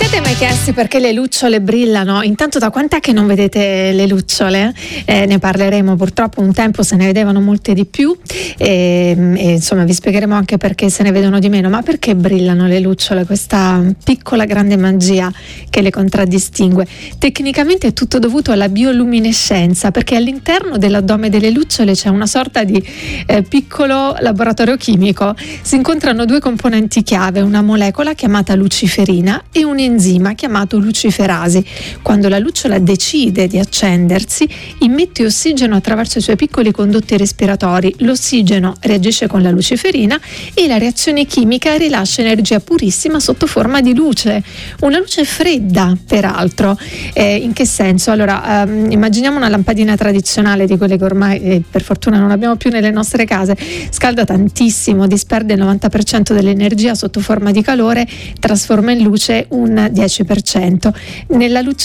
Siete mai chiesti perché le lucciole brillano? Intanto, da quant'è che non vedete le lucciole? Ne parleremo. Purtroppo un tempo se ne vedevano molte di più e insomma vi spiegheremo anche perché se ne vedono di meno. Ma perché brillano le lucciole? Questa piccola grande magia che le contraddistingue. Tecnicamente è tutto dovuto alla bioluminescenza, perché all'interno dell'addome delle lucciole c'è una sorta di piccolo laboratorio chimico. Si incontrano due componenti chiave, una molecola chiamata luciferina e un enzima chiamato luciferasi. Quando la lucciola decide di accendersi, immette ossigeno attraverso i suoi piccoli condotti respiratori. L'ossigeno reagisce con la luciferina e la reazione chimica rilascia energia purissima sotto forma di luce. Una luce fredda, peraltro. In che senso? Allora, immaginiamo una lampadina tradizionale, di quelle che ormai per fortuna non abbiamo più nelle nostre case. Scalda tantissimo, disperde il 90% dell'energia sotto forma di calore, trasforma in luce un 10%. Nella